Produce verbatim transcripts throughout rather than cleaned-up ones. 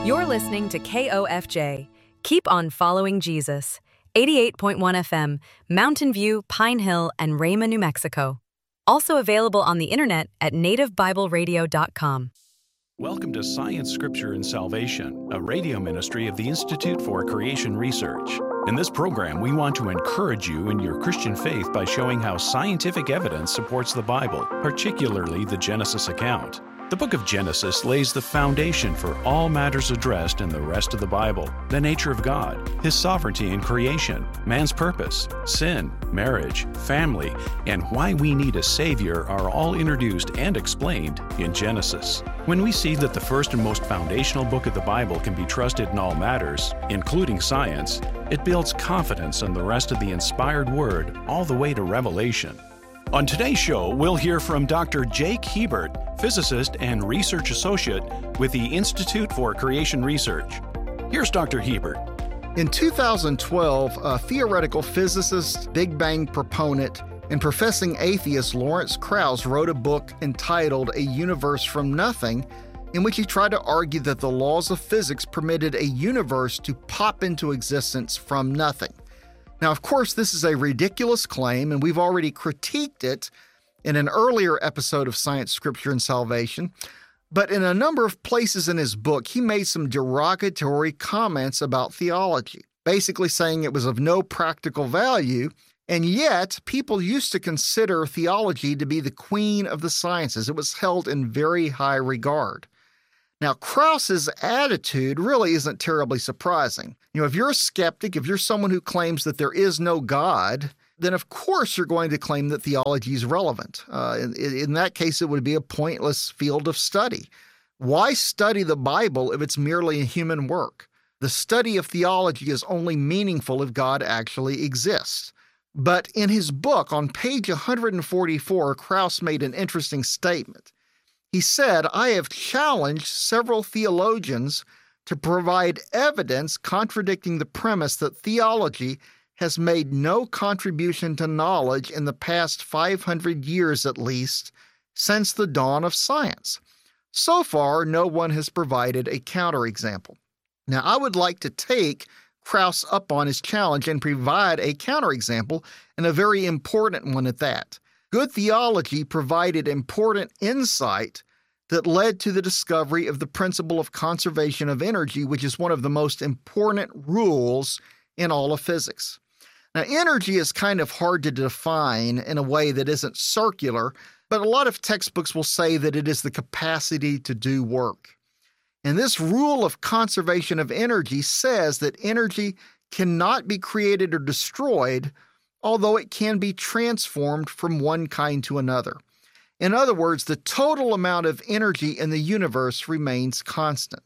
You're listening to K O F J. Keep on following Jesus. eighty-eight point one F M, Mountain View, Pine Hill, and Rama, New Mexico. Also available on the internet at native bible radio dot com. Welcome to Science, Scripture, and Salvation, a radio ministry of the Institute for Creation Research. In this program, we want to encourage you in your Christian faith by showing how scientific evidence supports the Bible, particularly the Genesis account. The book of Genesis lays the foundation for all matters addressed in the rest of the Bible: the nature of God, His sovereignty in creation, man's purpose, sin, marriage, family, and why we need a Savior are all introduced and explained in Genesis. When we see that the first and most foundational book of the Bible can be trusted in all matters, including science, it builds confidence in the rest of the inspired Word all the way to Revelation. On today's show, we'll hear from Doctor Jake Hebert, physicist and research associate with the Institute for Creation Research. Here's Doctor Hebert. In two thousand twelve, a theoretical physicist, Big Bang proponent, and professing atheist Lawrence Krauss wrote a book entitled A Universe from Nothing, in which he tried to argue that the laws of physics permitted a universe to pop into existence from nothing. Now, of course, this is a ridiculous claim, and we've already critiqued it in an earlier episode of Science, Scripture, and Salvation. But in a number of places in his book, he made some derogatory comments about theology, basically saying it was of no practical value, and yet people used to consider theology to be the queen of the sciences. It was held in very high regard. Now, Krauss's attitude really isn't terribly surprising. You know, if you're a skeptic, if you're someone who claims that there is no God, then of course you're going to claim that theology is relevant. Uh, in, in that case, it would be a pointless field of study. Why study the Bible if it's merely a human work? The study of theology is only meaningful if God actually exists. But in his book, on page one forty-four, Krauss made an interesting statement. He said, "I have challenged several theologians to provide evidence contradicting the premise that theology has made no contribution to knowledge in the past five hundred years at least, since the dawn of science. So far, no one has provided a counterexample." Now, I would like to take Krauss up on his challenge and provide a counterexample, and a very important one at that. Good theology provided important insight that led to the discovery of the principle of conservation of energy, which is one of the most important rules in all of physics. Now, energy is kind of hard to define in a way that isn't circular, but a lot of textbooks will say that it is the capacity to do work. And this rule of conservation of energy says that energy cannot be created or destroyed, although it can be transformed from one kind to another. In other words, the total amount of energy in the universe remains constant.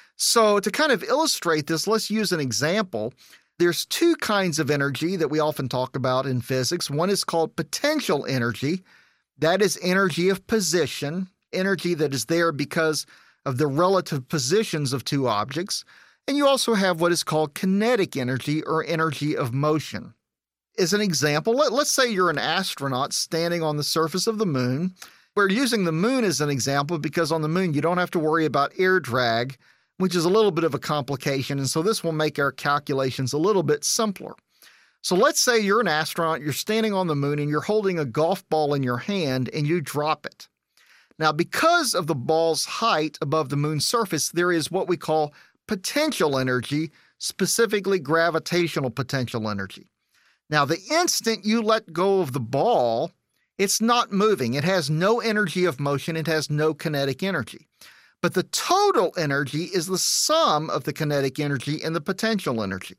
So to kind of illustrate this, let's use an example. There's two kinds of energy that we often talk about in physics. One is called potential energy. That is energy of position, energy that is there because of the relative positions of two objects. And you also have what is called kinetic energy, or energy of motion. As an example, let, let's say you're an astronaut standing on the surface of the moon. We're using the moon as an example because on the moon you don't have to worry about air drag, which is a little bit of a complication, and so this will make our calculations a little bit simpler. So let's say you're an astronaut, you're standing on the moon, and you're holding a golf ball in your hand, and you drop it. Now, because of the ball's height above the moon's surface, there is what we call potential energy, specifically gravitational potential energy. Now, the instant you let go of the ball, it's not moving. It has no energy of motion. It has no kinetic energy. But the total energy is the sum of the kinetic energy and the potential energy.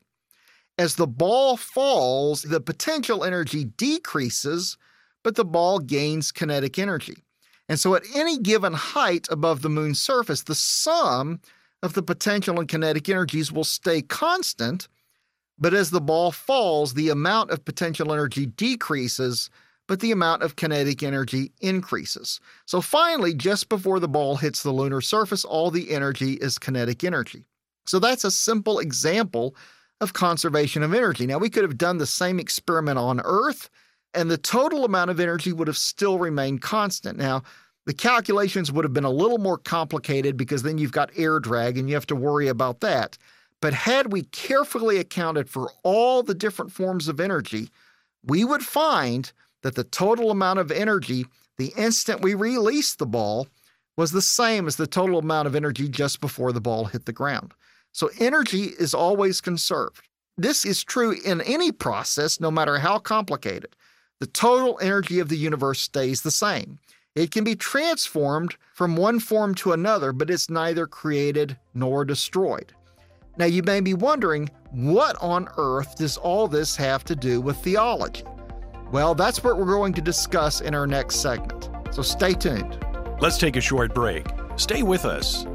As the ball falls, the potential energy decreases, but the ball gains kinetic energy. And so at any given height above the moon's surface, the sum of the potential and kinetic energies will stay constant. But as the ball falls, the amount of potential energy decreases, but the amount of kinetic energy increases. So finally, just before the ball hits the lunar surface, all the energy is kinetic energy. So that's a simple example of conservation of energy. Now, we could have done the same experiment on Earth, and the total amount of energy would have still remained constant. Now, The calculations would have been a little more complicated because then you've got air drag and you have to worry about that. But had we carefully accounted for all the different forms of energy, we would find that the total amount of energy the instant we released the ball was the same as the total amount of energy just before the ball hit the ground. So energy is always conserved. This is true in any process, no matter how complicated. The total energy of the universe stays the same. It can be transformed from one form to another, but it's neither created nor destroyed. Now, you may be wondering, what on earth does all this have to do with theology? Well, that's what we're going to discuss in our next segment. So stay tuned. Let's take a short break. Stay with us.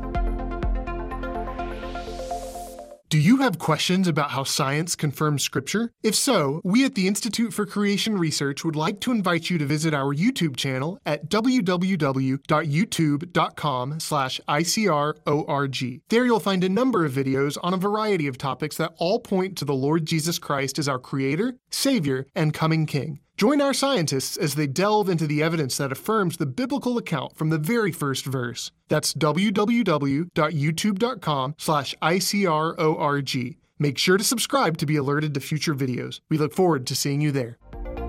Do you have questions about how science confirms Scripture? If so, we at the Institute for Creation Research would like to invite you to visit our YouTube channel at w w w dot youtube dot com slash I C R O R G. There you'll find a number of videos on a variety of topics that all point to the Lord Jesus Christ as our Creator, Savior, and coming King. Join our scientists as they delve into the evidence that affirms the biblical account from the very first verse. That's w w w dot youtube dot com slash I C R O R G. Make sure to subscribe to be alerted to future videos. We look forward to seeing you there.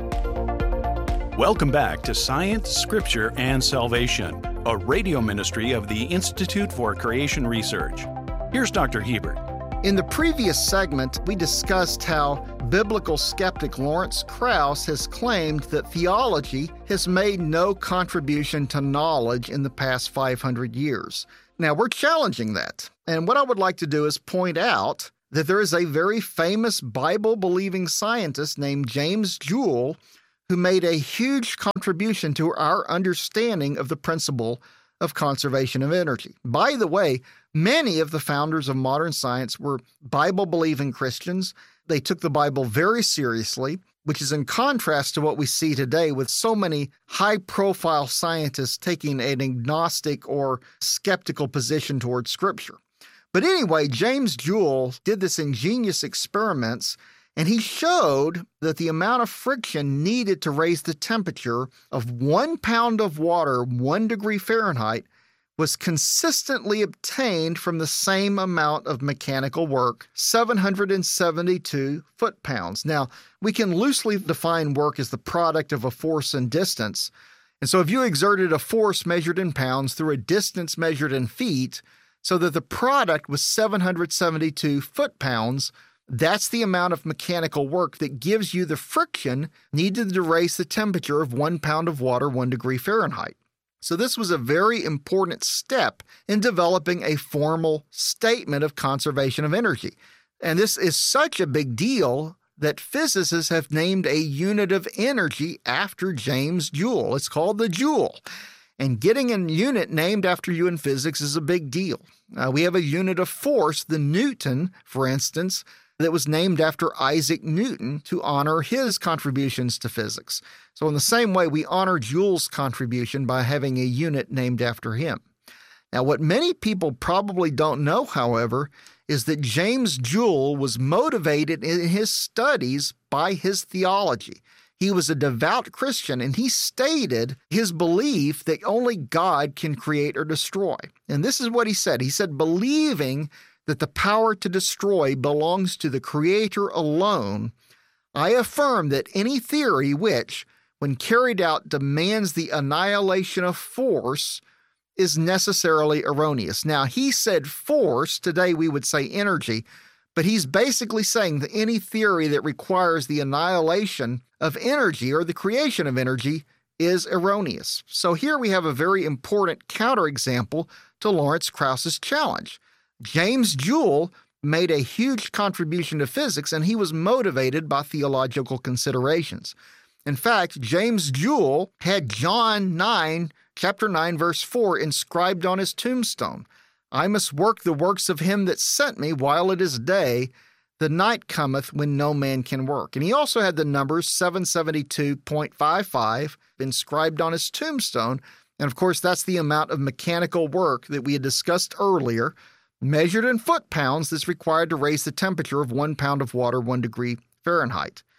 Welcome back to Science, Scripture, and Salvation, a radio ministry of the Institute for Creation Research. Here's Doctor Hebert. In the previous segment, we discussed how biblical skeptic Lawrence Krauss has claimed that theology has made no contribution to knowledge in the past five hundred years. Now, we're challenging that. And what I would like to do is point out that there is a very famous Bible-believing scientist named James Joule who made a huge contribution to our understanding of the principle of conservation of energy. By the way, many of the founders of modern science were Bible-believing Christians. They took the Bible very seriously, which is in contrast to what we see today with so many high-profile scientists taking an agnostic or skeptical position towards Scripture. But anyway, James Joule did this ingenious experiments, and he showed that the amount of friction needed to raise the temperature of one pound of water, one degree Fahrenheit, was consistently obtained from the same amount of mechanical work, seven hundred seventy-two foot-pounds. Now, we can loosely define work as the product of a force and distance. And so if you exerted a force measured in pounds through a distance measured in feet, so that the product was seven hundred seventy-two foot-pounds, that's the amount of mechanical work that gives you the friction needed to raise the temperature of one pound of water, one degree Fahrenheit. So this was a very important step in developing a formal statement of conservation of energy. And this is such a big deal that physicists have named a unit of energy after James Joule. It's called the joule. And getting a unit named after you in physics is a big deal. Uh, we have a unit of force, the Newton, for instance, that was named after Isaac Newton to honor his contributions to physics. So in the same way, we honor Joule's contribution by having a unit named after him. Now, what many people probably don't know, however, is that James Joule was motivated in his studies by his theology. He was a devout Christian, and he stated his belief that only God can create or destroy. And this is what he said. He said, believing that the power to destroy belongs to the Creator alone, I affirm that any theory which, when carried out, demands the annihilation of force is necessarily erroneous. Now, he said force, today we would say energy, but he's basically saying that any theory that requires the annihilation of energy or the creation of energy is erroneous. So here we have a very important counterexample to Lawrence Krauss's challenge. James Joule made a huge contribution to physics, and he was motivated by theological considerations. In fact, James Joule had John nine, chapter nine, verse four inscribed on his tombstone. I must work the works of him that sent me while it is day. The night cometh when no man can work. And he also had the numbers seven seventy-two point five five inscribed on his tombstone. And of course, that's the amount of mechanical work that we had discussed earlier, measured in foot-pounds, that's required to raise the temperature of one pound of water, one degree Fahrenheit.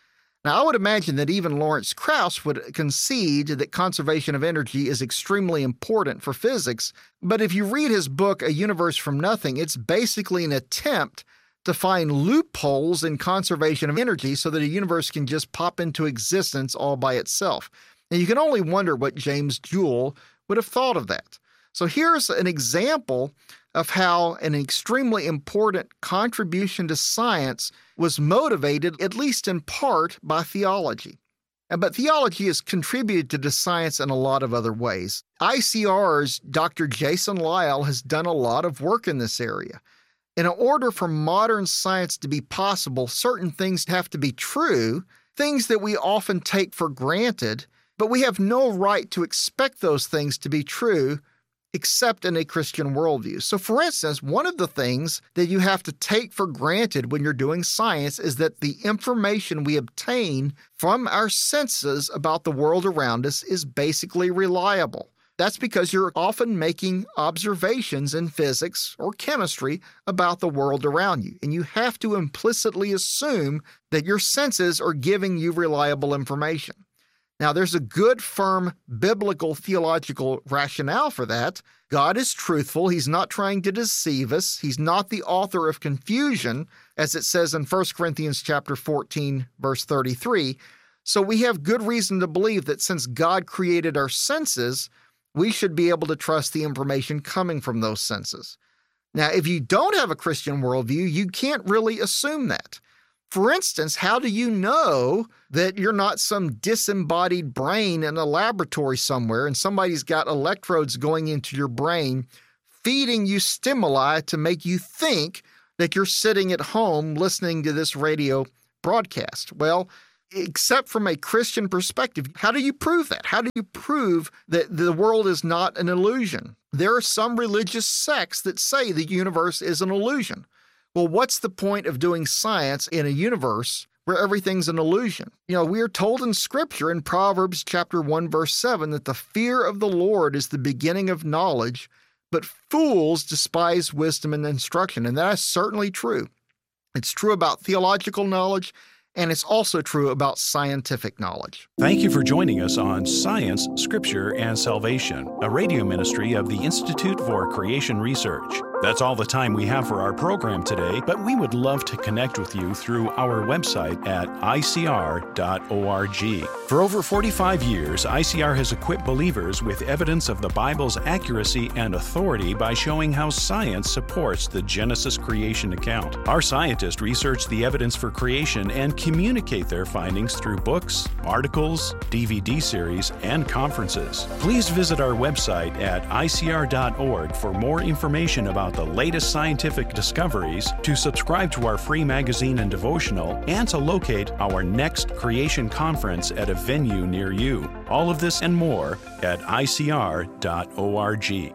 Now, I would imagine that even Lawrence Krauss would concede that conservation of energy is extremely important for physics, but if you read his book, A Universe from Nothing, it's basically an attempt to find loopholes in conservation of energy so that a universe can just pop into existence all by itself. And you can only wonder what James Joule would have thought of that. So here's an example of how an extremely important contribution to science was motivated, at least in part, by theology. But theology has contributed to science in a lot of other ways. I C R's Doctor Jason Lisle has done a lot of work in this area. In order for modern science to be possible, certain things have to be true, things that we often take for granted, but we have no right to expect those things to be true except in a Christian worldview. So, for instance, one of the things that you have to take for granted when you're doing science is that the information we obtain from our senses about the world around us is basically reliable. That's because you're often making observations in physics or chemistry about the world around you, and you have to implicitly assume that your senses are giving you reliable information. Now, there's a good, firm, biblical, theological rationale for that. God is truthful. He's not trying to deceive us. He's not the author of confusion, as it says in First Corinthians chapter fourteen, verse thirty-three. So we have good reason to believe that since God created our senses, we should be able to trust the information coming from those senses. Now, if you don't have a Christian worldview, you can't really assume that. For instance, how do you know that you're not some disembodied brain in a laboratory somewhere and somebody's got electrodes going into your brain, feeding you stimuli to make you think that you're sitting at home listening to this radio broadcast? Well, except from a Christian perspective, how do you prove that? How do you prove that the world is not an illusion? There are some religious sects that say the universe is an illusion. Well, what's the point of doing science in a universe where everything's an illusion? You know, we are told in Scripture in Proverbs chapter one, verse seven, that the fear of the Lord is the beginning of knowledge, but fools despise wisdom and instruction. And that is certainly true. It's true about theological knowledge, and it's also true about scientific knowledge. Thank you for joining us on Science, Scripture, and Salvation, a radio ministry of the Institute for Creation Research. That's all the time we have for our program today, but we would love to connect with you through our website at I C R dot org. For over forty-five years, I C R has equipped believers with evidence of the Bible's accuracy and authority by showing how science supports the Genesis creation account. Our scientists research the evidence for creation and communicate their findings through books, articles, D V D series, and conferences. Please visit our website at I C R dot org for more information about the latest scientific discoveries, to subscribe to our free magazine and devotional, and to locate our next creation conference at a venue near you. All of this and more at I C R dot org.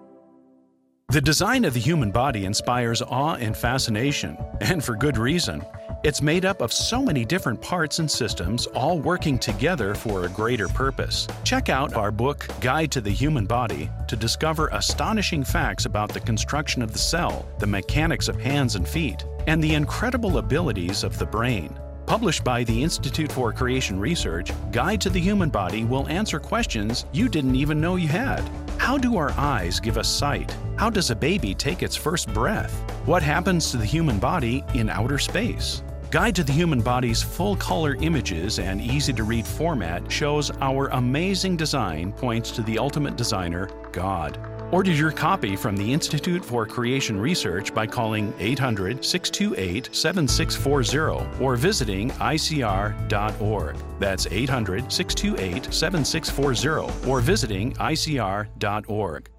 The design of the human body inspires awe and fascination, and for good reason. It's made up of so many different parts and systems, all working together for a greater purpose. Check out our book, Guide to the Human Body, to discover astonishing facts about the construction of the cell, the mechanics of hands and feet, and the incredible abilities of the brain. Published by the Institute for Creation Research, Guide to the Human Body will answer questions you didn't even know you had. How do our eyes give us sight? How does a baby take its first breath? What happens to the human body in outer space? Guide to the Human Body's full-color images and easy-to-read format shows our amazing design points to the ultimate designer, God. Order your copy from the Institute for Creation Research by calling eight hundred, six two eight, seven six four zero or visiting I C R dot org. That's eight hundred, six two eight, seven six four zero or visiting I C R dot org.